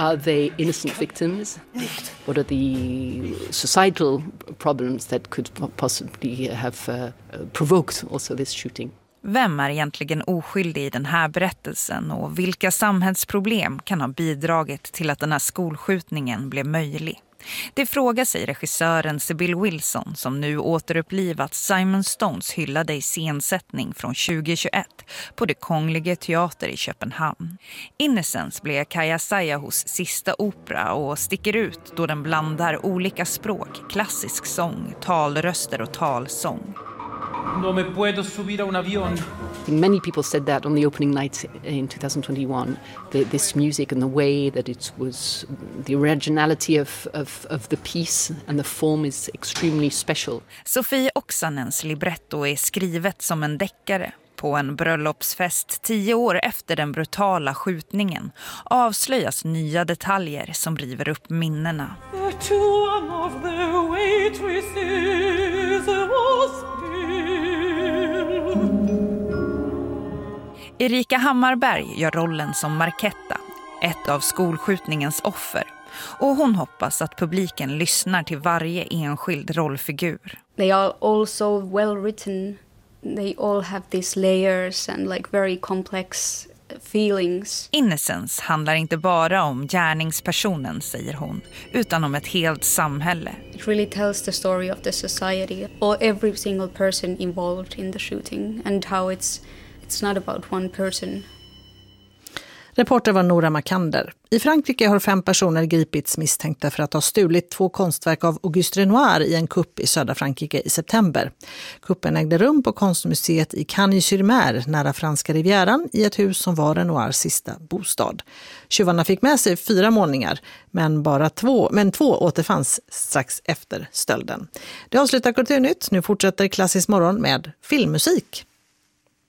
Are they innocent victims? What are the societal problems that could possibly have provoked also this shooting? Vem är egentligen oskyldig i den här berättelsen och vilka samhällsproblem kan ha bidragit till att den här skolskjutningen blev möjlig? Det frågar sig regissören Sybil Wilson som nu återupplivat Simon Stones hyllade iscensättning från 2021 på det Kungliga Teater i Köpenhamn. Innocence blev Kaja Sayahos sista opera och sticker ut då den blandar olika språk, klassisk sång, talröster och talsång. No me puedo subir a un avión. Many people said that on the opening night in 2021. This music and the way that it was, the originality of the piece and the form is extremely special. Sofie Oksanens libretto är skrivet som en deckare. På en bröllopsfest 10 år efter den brutala skjutningen avslöjas nya detaljer som river upp minnena. Erika Hammarberg gör rollen som Marketta, ett av skolskjutningens offer. Och hon hoppas att publiken lyssnar till varje enskild rollfigur. They are also well written. They all have these layers and like very complex feelings. Innocence handlar inte bara om gärningspersonen, säger hon, utan om ett helt samhälle. It really tells the story of the society or every single person involved in the shooting and how it's not about one person. Reporter var Nora Makander. I Frankrike har 5 personer gripits misstänkta för att ha stulit 2 konstverk av Auguste Renoir i en kupp i södra Frankrike i september. Kuppen ägde rum på konstmuseet i Cagnes-sur-Mer nära franska rivieran i ett hus som var Renoirs sista bostad. Tjuvarna fick med sig 4 målningar men 2 återfanns strax efter stölden. Det avslutar Kulturnytt. Nu fortsätter Klassisk morgon med filmmusik.